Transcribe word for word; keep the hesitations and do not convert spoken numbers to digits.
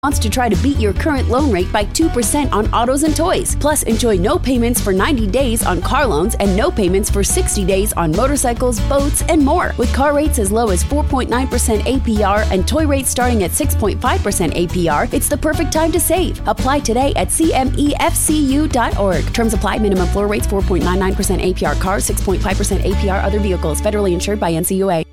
wants to try to beat your current loan rate by two percent on autos and toys. Plus, enjoy no payments for ninety days on car loans and no payments for sixty days on motorcycles, boats, and more. With car rates as low as four point nine percent A P R and toy rates starting at six point five percent A P R, it's the perfect time to save. Apply today at C M E F C U dot org. Terms apply. Minimum floor rates four point nine nine percent A P R cars, six point five percent A P R other vehicles. Federally insured by N C U A.